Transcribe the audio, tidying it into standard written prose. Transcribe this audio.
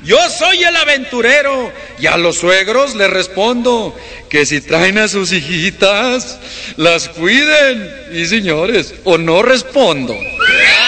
yo soy el aventurero. Y a los suegros les respondo que si traen a sus hijitas, las cuiden. Y señores, o no respondo.